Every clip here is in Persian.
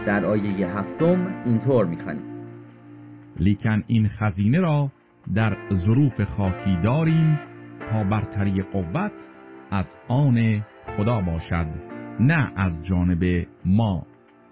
در آیه 7 اینطور می‌خوانیم: لیکن این خزینه را در ظروف خاکی داریم تا برتری قوت از آن خدا باشد، نه از جانب ما.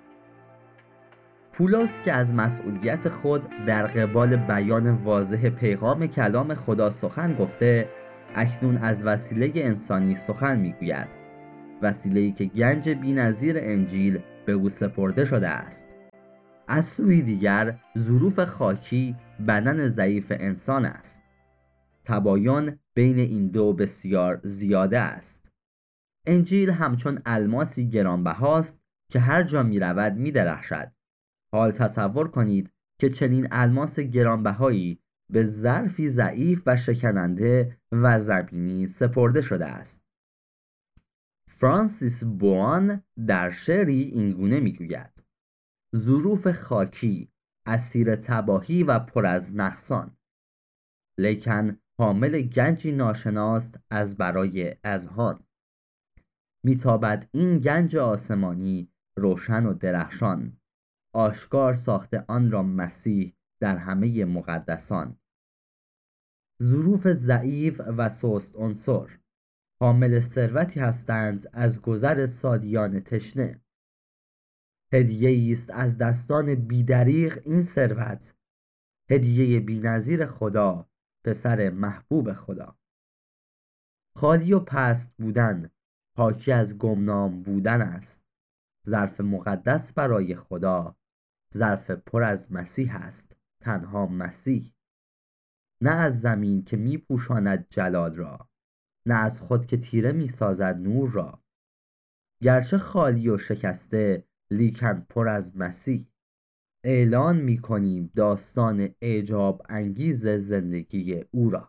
پولس که از مسئولیت خود در قبال بیان واضح پیغام کلام خدا سخن گفته، اکنون از وسیله انسانی سخن میگوید، وسیله‌ای که گنج بی‌نظیر انجیل به او سپرده شده است. از سوی دیگر ظروف خاکی بدن ضعیف انسان است. تباین بین این دو بسیار زیاده است. انجیل همچون الماسی گرانبهاست که هر جا می رود می درخشد. حال تصور کنید که چنین الماس گرانبهایی به ظرفی ضعیف و شکننده و زمینی سپرده شده است. فرانسیس بوان در شعری اینگونه می گوید: ظروف خاکی اسیر تباهی و پر از نقصان، لیکن حامل گنجی ناشناس از برای اذهان. میتابد این گنج آسمانی روشن و درخشان، آشکار ساخته آن را مسیح در همه مقدسان. ظروف ضعیف و سست عنصر حامل ثروتی هستند از گذر سادیان تشنه. هدیه‌ای است از دستان بیدریغ این ثروت، هدیه بی‌نظیر خدا، پسر محبوب خدا. خالی و پست بودن حاکی از گمنام بودن است. ظرف مقدس برای خدا ظرف پر از مسیح است، تنها مسیح. نه از زمین که می پوشاند جلال را، نه از خود که تیره می سازد نور را. گرچه خالی و شکسته لیکن پر از مسیح. اعلان می کنیم داستان اعجاب انگیز زندگی او را.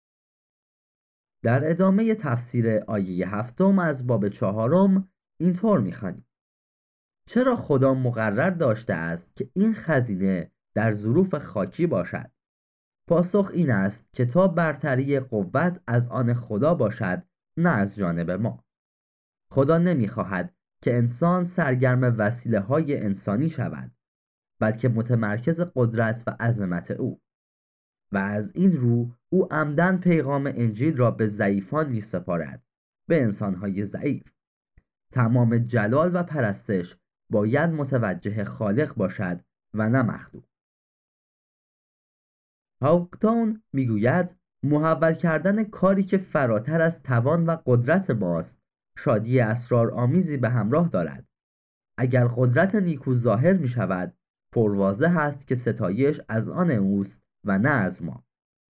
در ادامه تفسیر آیه 7 از باب 4 اینطور می خوانیم: چرا خدا مقرر داشته است که این خزینه در ظروف خاکی باشد؟ پاسخ این است که تا برتری قوت از آن خدا باشد، نه از جانب ما. خدا نمی خواهد که انسان سرگرم وسیله های انسانی شود، بلکه متمرکز قدرت و عظمت او. و از این رو او عمدن پیغام انجیل را به ضعیفان می سپارد، به انسانهای ضعیف. تمام جلال و پرستش باید متوجه خالق باشد و نه مخلوق. هاوکتون میگوید محول کردن کاری که فراتر از توان و قدرت ماست شادی اسرارآمیزی به همراه دارد. اگر قدرت نیکو ظاهر می شود، پرواضح است که ستایش از آن اوست و نه از ما.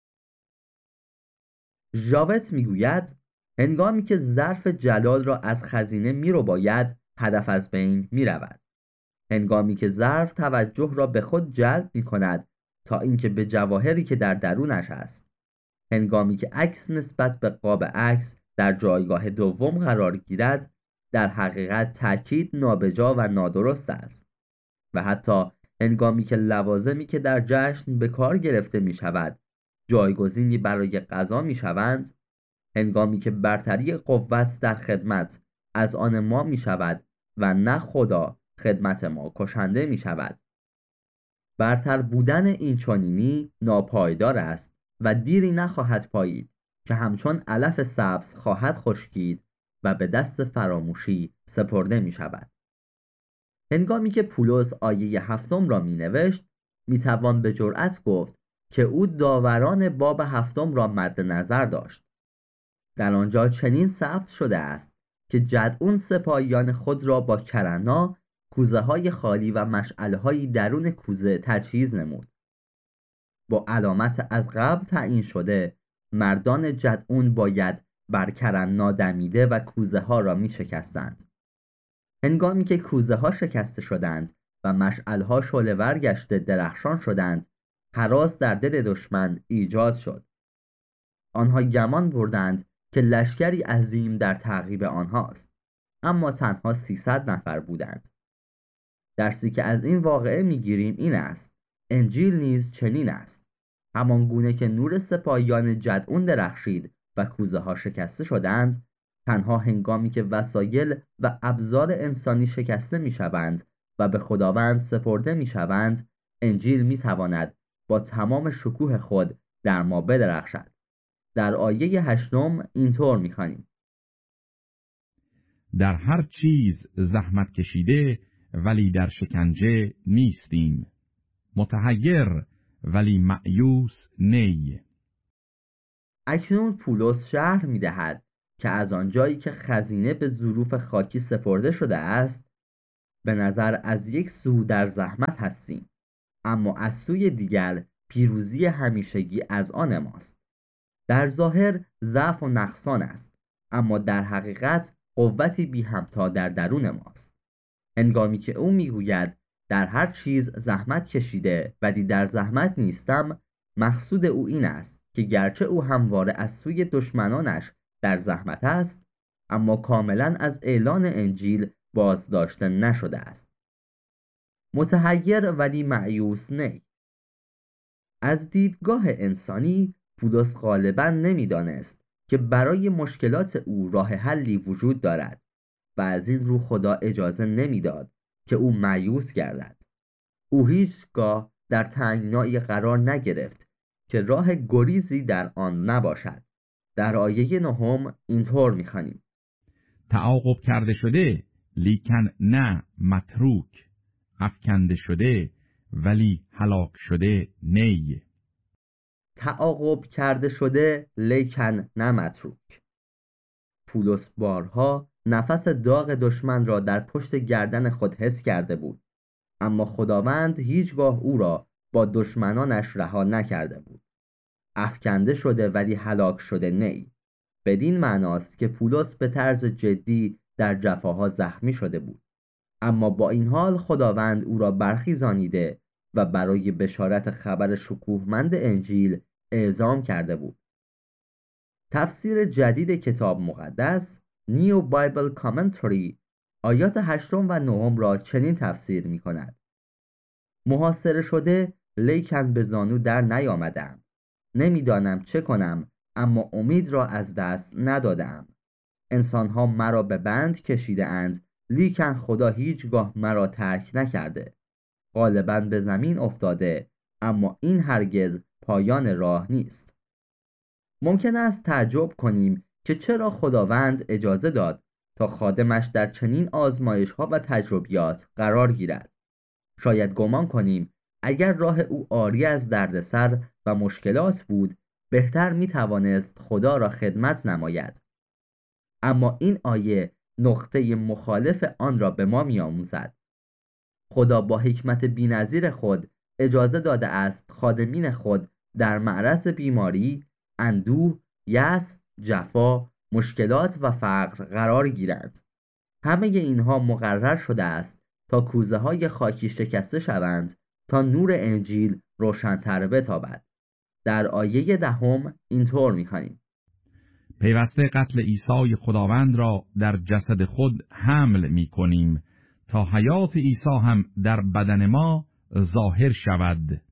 ژاوت میگوید هنگامی که ظرف جلال را از خزینه می‌رباید، هدف از بین می‌رود. هنگامی که ظرف توجه را به خود جلب می‌کند تا اینکه به جواهری که در درونش است. هنگامی که عکس نسبت به قاب عکس در جایگاه دوم قرار گیرد، در حقیقت تأکید نابجا و نادرست است. و حتی هنگامی که لوازمی که در جشن به کار گرفته می شود جایگزینی برای غذا می شوند، هنگامی که برتری قوت در خدمت از آن ما می شود و نه خدا خدمت ما کشنده می شود. برتر بودن این چنینی ناپایدار است و دیری نخواهد پایید که همچون علف سبز خواهد خشکید و به دست فراموشی سپرده می شود. هنگامی که پولس آیه 7 را می نوشت، می توان به جرأت گفت که او داوران باب 7 را مد نظر داشت. در آنجا چنین ثبت شده است که جدعون سپاهیان خود را با کرنا، کوزه های خالی و مشعله های درون کوزه تجهیز نمود. با علامت از قبل تعیین شده، مردان جدعون باید بر کرنا دمیده و کوزه ها را می شکستند. هنگامی که کوزه ها شکسته شدند و مشعل ها شعله‌ور گشته درخشان شدند، هراس در دل دشمن ایجاد شد. آنها گمان بردند که لشکری عظیم در تعقیب آنهاست، اما تنها 300 نفر بودند. درسی که از این واقعه میگیریم این است: انجیل نیز چنین است. همان گونه که نور سپاهیان جدعون درخشید و کوزه ها شکسته شدند، تنها هنگامی که وسایل و ابزار انسانی شکسته می شوند و به خداوند سپرده میشوند، انجیل میتواند با تمام شکوه خود در ما بدرخشد. در آیه 8 اینطور میخوانیم: در هر چیز زحمت کشیده ولی در شکنجه نیستیم، متحیر ولی مأیوس نی. اکنون پولس شرح میدهد که از آنجایی که خزینه به ظروف خاکی سپرده شده است، به نظر از یک سو در زحمت هستیم، اما از سوی دیگر پیروزی همیشگی از آن ماست. در ظاهر ضعف و نقصان است، اما در حقیقت قوتی بی همتا در درون ماست. هنگامی که او میگوید در هر چیز زحمت کشیده ولی در زحمت نیستم، مقصود او این است که گرچه او همواره از سوی دشمنانش در زحمت است، اما کاملا از اعلان انجیل بازداشته نشده است. متحیر ولی مأیوس نی. از دیدگاه انسانی، پولس غالباً نمیدانست که برای مشکلات او راه حلی وجود دارد و از این رو خدا اجازه نمیداد که او مایوس گردد. او هیچگاه در تنگنایی قرار نگرفت که راه گریزی در آن نباشد. در آیه 9 اینطور می‌خوانیم: تعاقب کرده شده لیکن نه متروک، افکنده شده ولی هلاک شده نی. تعاقب کرده شده لیکن نه متروک. پولس بارها نفس داغ دشمن را در پشت گردن خود حس کرده بود، اما خداوند هیچگاه او را با دشمنانش رها نکرده بود. افکنده شده ولی هلاک شده نی. بدین معناست که پولس به طرز جدی در جفاها زخمی شده بود، اما با این حال خداوند او را برخیزانیده و برای بشارت خبر شکوهمند انجیل اعزام کرده بود. تفسیر جدید کتاب مقدس نیو بایبل کامنتری آیات 8 و 9 را چنین تفسیر می کند: محاصره شده لیکن به زانو در نیامدم، نمیدانم چه کنم، اما امید را از دست ندادم. انسانها مرا به بند کشیده اند، لیکن خدا هیچگاه مرا ترک نکرده. غالباً به زمین افتاده، اما این هرگز پایان راه نیست. ممکن است تعجب کنیم که چرا خداوند اجازه داد تا خادمش در چنین آزمایش‌ها و تجربیات قرار گیرد. شاید گمان کنیم اگر راه او عاری از دردسر و مشکلات بود، بهتر می توانست خدا را خدمت نماید. اما این آیه نقطه مخالف آن را به ما می آموزد. خدا با حکمت بی‌نظیر خود اجازه داده است خادمین خود در معرض بیماری، اندوه، یأس، جفا، مشکلات و فقر قرار گیرند. همه اینها مقرر شده است تا کوزه های خاکی شکسته شوند تا نور انجیل روشن‌تر بتابد. در آیه 10 اینطور می‌خوانیم: پیوسته قتل عیسی خداوند را در جسد خود حمل می کنیم تا حیات عیسی هم در بدن ما ظاهر شود.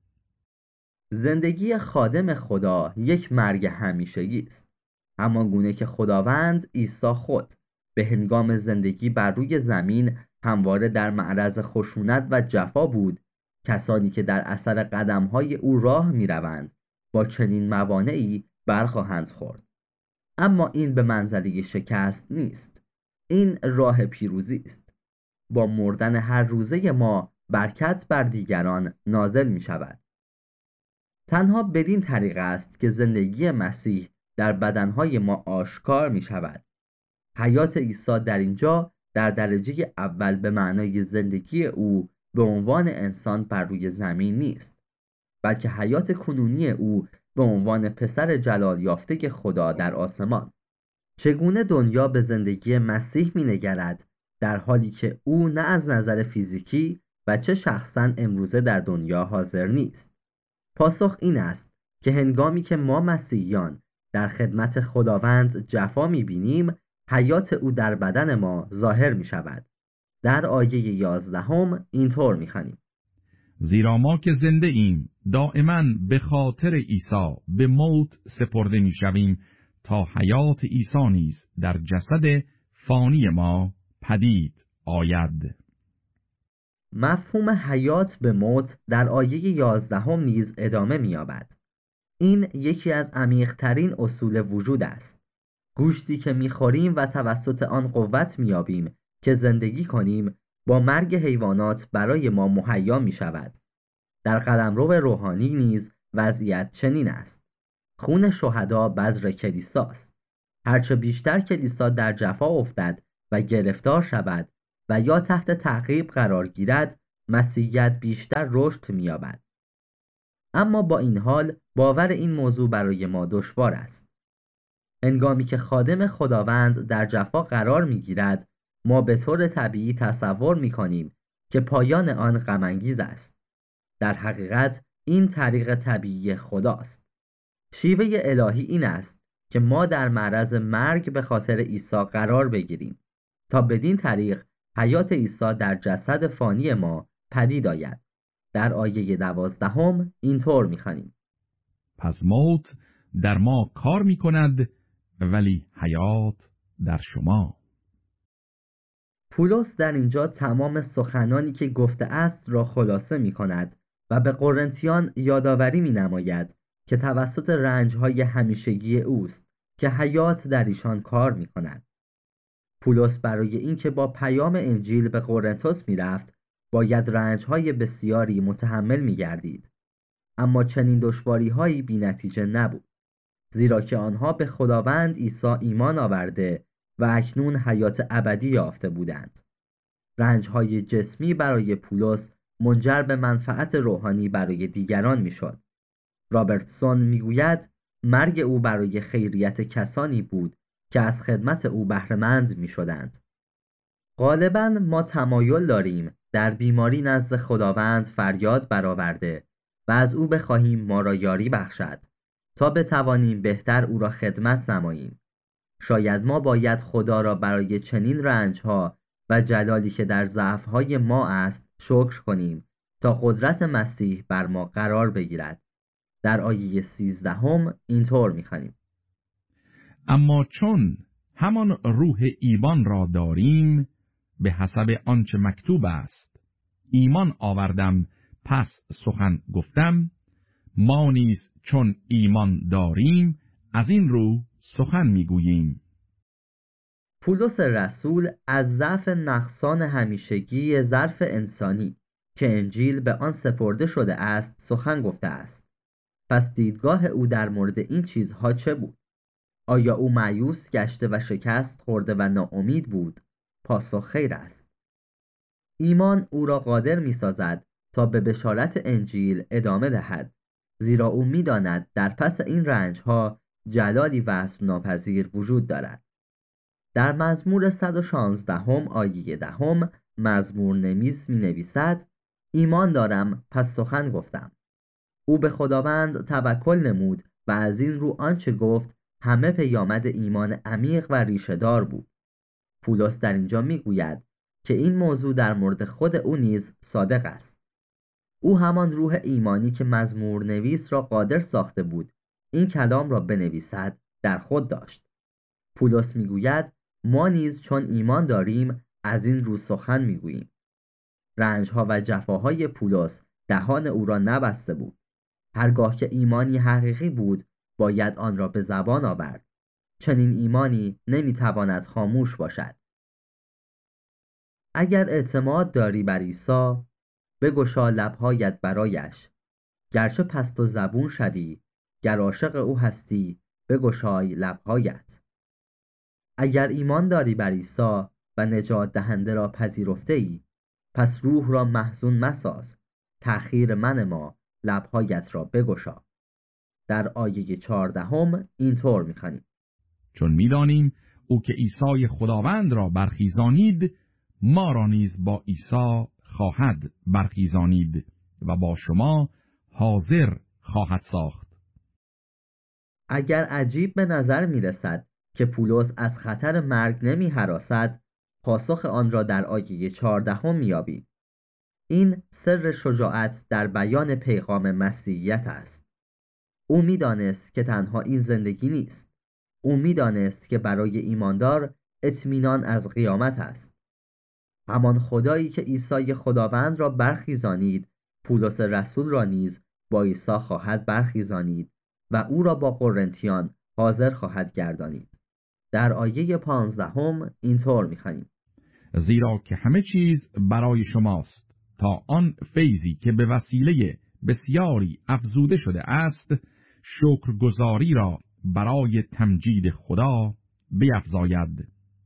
زندگی خادم خدا یک مرگ همیشگی است، همان گونه که خداوند عیسی خود به هنگام زندگی بر روی زمین همواره در معرض خشونت و جفا بود. کسانی که در اثر قدم‌های او راه می‌روند با چنین موانعی برخواهند خورد. اما این به منزله شکست نیست، این راه پیروزی است. با مردن هر روزه ما برکت بر دیگران نازل می شود. تنها بدین طریق است که زندگی مسیح در بدنهای ما آشکار می شود. حیات عیسی در اینجا در درجه اول به معنای زندگی او به عنوان انسان بر روی زمین نیست، بلکه حیات کنونی او به عنوان پسر جلال یافته خدا در آسمان. چگونه دنیا به زندگی مسیح می نگرد در حالی که او نه از نظر فیزیکی و چه شخصاً امروزه در دنیا حاضر نیست؟ پاسخ این است که هنگامی که ما مسیحیان در خدمت خداوند جفا می بینیم، حیات او در بدن ما ظاهر می شود. در آیه 11 اینطور می خوانیم: زیرا ما که زنده ایم دائما به خاطر عیسی به موت سپرده می شویم تا حیات عیسی نیز در جسد فانی ما پدید آید. مفهوم حیات به موت در آیه 11 نیز ادامه می‌یابد. این یکی از عمیق‌ترین اصول وجود است. گوشتی که می‌خوریم و توسط آن قوت می‌یابیم که زندگی کنیم، با مرگ حیوانات برای ما مهیا می‌شود. در قلمرو روحانی نیز وضعیت چنین است. خون شهدا بذر کلیساست. هرچه بیشتر کلیسا در جفا افتد و گرفتار شود و یا تحت تعقیب قرار گیرد، مسیحیت بیشتر رشد می‌یابد. اما با این حال باور این موضوع برای ما دشوار است. هنگامی که خادم خداوند در جفا قرار می‌گیرد، ما به طور طبیعی تصور می‌کنیم که پایان آن غم‌انگیز است. در حقیقت این طریق طبیعی خداست. شیوه الهی این است که ما در معرض مرگ به خاطر عیسی قرار بگیریم تا بدین طریق حیات عیسی در جسد فانی ما پدید آید. در آیه 12 اینطور می‌خوانیم: پس موت در ما کار می کند ولی حیات در شما. پولس در اینجا تمام سخنانی که گفته است را خلاصه می کند و به قرنتیان یادآوری می نماید که توسط رنج‌های همیشگی اوست که حیات در ایشان کار می کند. پولس برای اینکه با پیام انجیل به قرنتس می رفت، باید رنج‌های بسیاری متحمل می گردید. اما چنین دشواری‌هایی بی نتیجه نبود، زیرا که آنها به خداوند عیسی ایمان آورده و اکنون حیات ابدی یافته بودند. رنج‌های جسمی برای پولس منجر به منفعت روحانی برای دیگران می‌شد. رابرتسون می‌گوید مرگ او برای خیریت کسانی بود که از خدمت او بهره‌مند می‌شدند. غالباً ما تمایل داریم در بیماری نزد خداوند فریاد برآورده و از او بخواهیم ما را یاری بخشد تا بتوانیم بهتر او را خدمت نماییم. شاید ما باید خدا را برای چنین رنج‌ها و جلالی که در ضعف‌های ما است شکر کنیم تا قدرت مسیح بر ما قرار بگیرد. در آیه 13 اینطور می‌خوانیم: اما چون همان روح ایمان را داریم، به حسب آنچه مکتوب است، ایمان آوردم پس سخن گفتم، ما نیز چون ایمان داریم از این رو سخن میگوییم. پولس رسول از ضعف نقصان همیشگی ظرف انسانی که انجیل به آن سپرده شده است سخن گفته است. پس دیدگاه او در مورد این چیزها چه بود؟ آیا او مایوس گشته و شکست خورده و ناامید بود؟ پاسخ خیر است. ایمان او را قادر می سازد تا به بشارت انجیل ادامه دهد، زیرا او می داند در پس این رنجها جلالی وصف ناپذیر وجود دارد. در مزمور 116 آیه 10 مزمور نویس می نویسد: ایمان دارم پس سخن گفتم. او به خداوند توکل نمود و از این رو آنچه گفت همه پیامد ایمان عمیق و ریشه‌دار بود. پولس در اینجا می گوید که این موضوع در مورد خود او نیز صادق است. او همان روح ایمانی که مزمور نویس را قادر ساخته بود این کلام را بنویسد در خود داشت. پولس می گوید ما نیز چون ایمان داریم از این رو سخن می گوییم. رنجها و جفاهای پولس دهان او را نبسته بود. هرگاه که ایمانی حقیقی بود باید آن را به زبان آورد. چنین ایمانی نمیتواند خاموش باشد. اگر اعتماد داری بر عیسی، بگشا لبهایت برایش. گرچه پست و زبون شوی، گر عاشق او هستی بگشای لبهایت. اگر ایمان داری بر عیسی و نجات دهنده را پذیرفته ای، پس روح را محزون مساز، تأخیر منما، لبهایت را بگشا. در آیه 14 اینطور می‌خوانیم: چون می‌دانیم او که عیسی خداوند را برخیزانید، ما را نیز با عیسی خواهد برخیزانید و با شما حاضر خواهد ساخت. اگر عجیب به نظر می‌رسد که پولس از خطر مرگ نمی‌هراسد، پاسخ آن را در آیه 14 می‌یابیم. این سر شجاعت در بیان پیغام مسیحیت است. او می‌دانست که تنها این زندگی نیست. او می‌دانست که برای ایماندار اطمینان از قیامت است. همان خدایی که عیسی خداوند را برخیزانید، پولس رسول را نیز با عیسی خواهد برخیزانید و او را با قرنتیان حاضر خواهد گردانید. در آیه 15 اینطور می‌خوانیم: زیرا که همه چیز برای شماست، تا آن فیضی که به وسیله بسیاری افزوده شده است، شکرگزاری را برای تمجید خدا بیفزاید.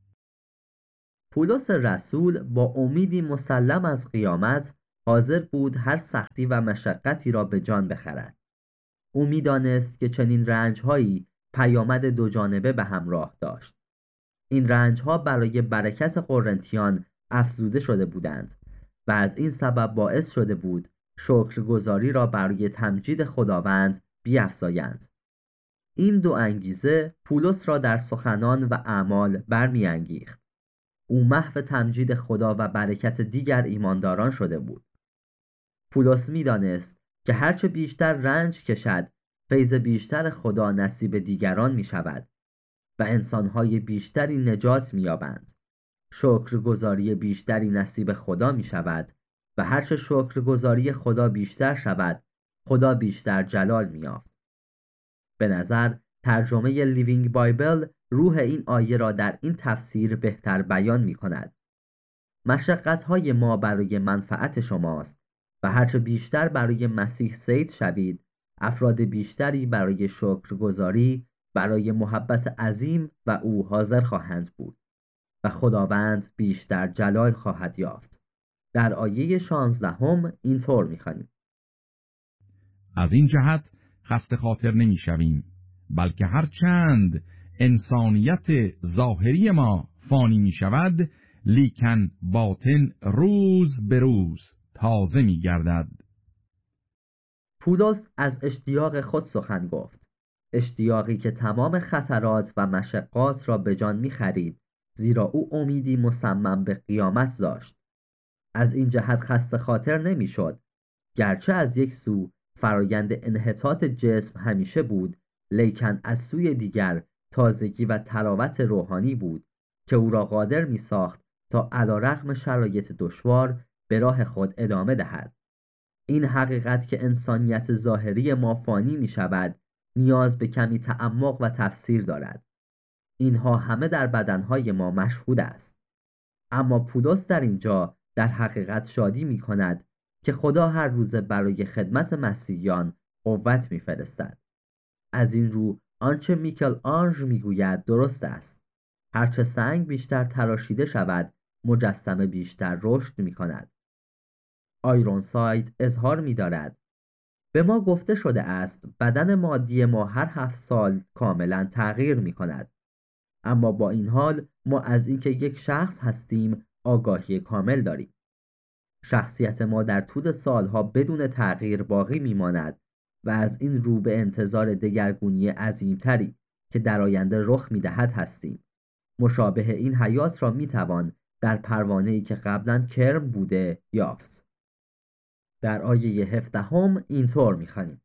پولس رسول با امیدی مسلم از قیامت حاضر بود هر سختی و مشقتی را به جان بخرد. او می‌دانست که چنین رنج‌هایی پیامد دو جانبه به همراه داشت. این رنج‌ها برای برکت قرنتیان افزوده شده بودند و از این سبب باعث شده بود شکرگزاری را برای تمجید خداوند بیفزایند. این دو انگیزه پولس را در سخنان و اعمال برمی‌انگیخت. او محو تمجید خدا و برکت دیگر ایمانداران شده بود. پولس می‌دانست که هرچه بیشتر رنج کشد، فیض بیشتر خدا نصیب دیگران می شود و انسانهای بیشتری نجات می یابند. شکرگزاری بیشتری نصیب خدا می شود و هرچه شکرگزاری خدا بیشتر شود، خدا بیشتر جلال می یافت. به نظر ترجمه لیوینگ بایبل روح این آیه را در این تفسیر بهتر بیان می کند. مشقت‌های ما برای منفعت شماست و هرچه بیشتر برای مسیح صید شوید، افراد بیشتری برای شکرگزاری برای محبت عظیم و او حاضر خواهند بود و خداوند بیشتر جلال خواهد یافت. در آیه 16 اینطور می‌خوانیم: از این جهت خسته خاطر نمی شویم، بلکه هر چند انسانیت ظاهری ما فانی می شود، لیکن باطن روز به روز تازه می گردد. پولس از اشتیاق خود سخن گفت، اشتیاقی که تمام خطرات و مشقات را به جان می خرید، زیرا او امیدی مصمم به قیامت داشت. از این جهت خسته خاطر نمی شد. گرچه از یک سو فرایند انحطاط جسم همیشه بود، لیکن از سوی دیگر تازگی و تراوت روحانی بود که او را قادر می ساخت تا علیرغم شرایط دشوار به راه خود ادامه دهد. این حقیقت که انسانیت ظاهری ما فانی می شود نیاز به کمی تعمق و تفسیر دارد. اینها همه در بدنهای ما مشهود است. اما پولس در اینجا در حقیقت شادی می کند که خدا هر روز برای خدمت مسیحیان قوت می فرستد. از این رو آنچه میکل آنژ می گوید درست است. هرچه سنگ بیشتر تراشیده شود، مجسمه بیشتر رشد می کند. آیرونساید اظهار می دارد: به ما گفته شده است بدن مادی ما هر 7 سال کاملا تغییر می کند. اما با این حال ما از اینکه یک شخص هستیم آگاهی کامل داریم. شخصیت ما در طول سالها بدون تغییر باقی می ماند و از این رو به انتظار دگرگونی عظیمتری که در آینده رخ می دهد هستیم. مشابه این حیات را می توان در پروانه‌ای که قبلا کرم بوده یافت. در آیه 17 اینطور می‌خوانیم: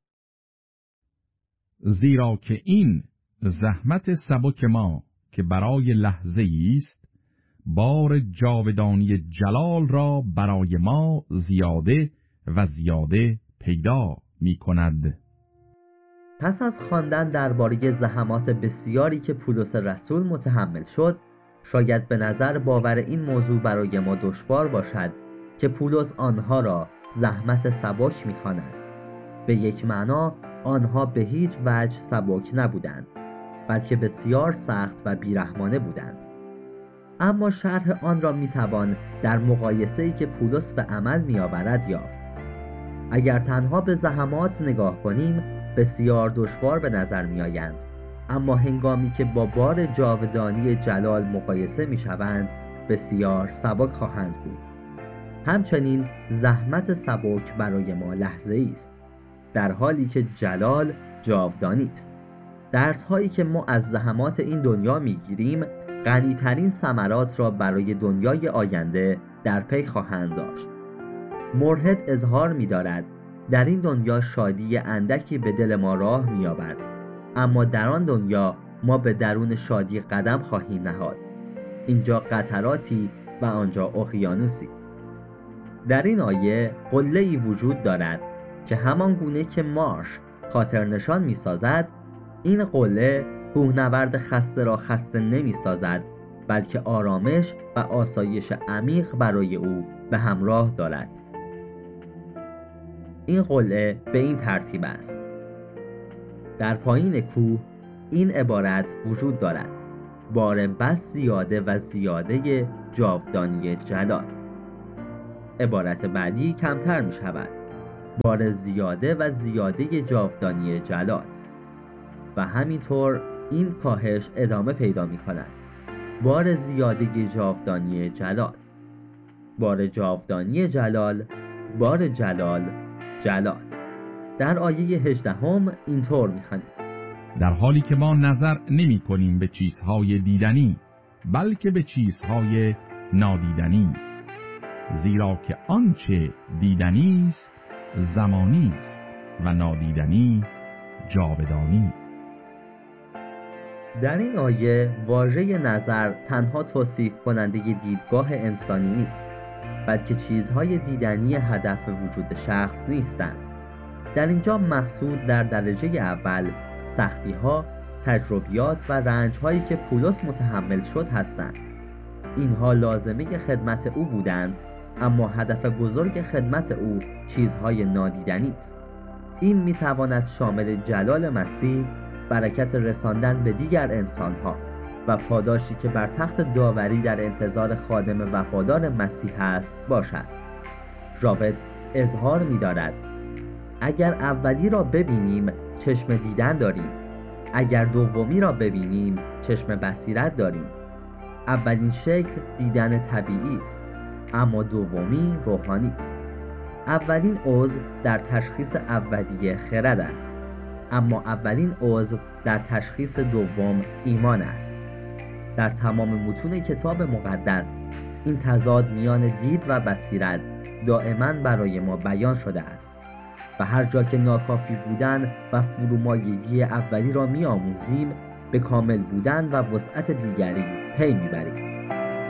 زیرا که این زحمت سبک ما که برای لحظه است، بار جاودانی جلال را برای ما زیاده و زیاده پیدا می کند. پس از خواندن درباره زحمات بسیاری که پولس رسول متحمل شد، شاید به نظر باور این موضوع برای ما دشوار باشد که پولس آنها را زحمت سبک می‌خواند. به یک معنا آنها به هیچ وجه سبک نبودند، بلکه بسیار سخت و بیرحمانه بودند. اما شرح آن را میتوان در مقایسه‌ای که پولس به عمل میآورد یافت. اگر تنها به زحمات نگاه کنیم بسیار دشوار به نظر میآیند، اما هنگامی که با بار جاودانی جلال مقایسه میشوند بسیار سبک خواهند بود. همچنین زحمت سبک برای ما لحظه‌ای است، در حالی که جلال جاودانی است. درس هایی که ما از زحمات این دنیا میگیریم غنی‌ترین ثمرات را برای دنیای آینده در پی خواهند داشت. مرهد اظهار می‌دارد در این دنیا شادی اندکی به دل ما راه می‌یابد، اما در آن دنیا ما به درون شادی قدم خواهیم نهاد. اینجا قطراتی و آنجا اقیانوسی. در این آیه قله‌ای وجود دارد که همان گونه که مارش خاطر نشان می سازد، این قله کوهنورد خسته را خسته نمی سازد، بلکه آرامش و آسایش عمیق برای او به همراه دارد. این قلعه به این ترتیب است: در پایین کوه این عبارت وجود دارد: بار بس زیاده و زیاده جاودانی جلال. عبارت بعدی کمتر می شود: بار زیاده و زیاده جاودانی جلال. و همینطور این کاهش ادامه پیدا می کند: بار زیاده جاودانی جلال، بار جاودانی جلال، بار جلال، جلال. در آیه 18 اینطور می‌خوانیم: در حالی که ما نظر نمی کنیم به چیزهای دیدنی، بلکه به چیزهای نادیدنی، زیرا که آنچه دیدنی است زمانی است و نادیدنی جاودانی. در این آیه واژه نظر تنها توصیف کننده دیدگاه انسانی نیست، بلکه چیزهای دیدنی هدف وجود شخص نیستند. در اینجا مقصود در درجه اول سختی‌ها، تجربیات و رنج‌هایی که پولس متحمل شد هستند. اینها لازمه خدمت او بودند، اما هدف بزرگ خدمت او چیزهای نادیدنی است. این می‌تواند شامل جلال مسیح، برکت رساندن به دیگر انسان‌ها و پاداشی که بر تخت داوری در انتظار خادم وفادار مسیح است باشد. راود اظهار می‌دارد: اگر اولی را ببینیم چشم دیدن داریم، اگر دومی را ببینیم چشم بصیرت داریم. اولین شکل دیدن طبیعی است، اما دومی روحانی است. اولین عضو در تشخیص اولیه خرد است، اما اولین عضو در تشخیص دوم ایمان است. در تمام متون کتاب مقدس این تضاد میان دید و بصیرت دائما برای ما بیان شده است و هر جا که ناکافی بودن و فرومایگی اولی را می‌آموزیم، به کامل بودن و وسعت دیگری پی می‌بریم.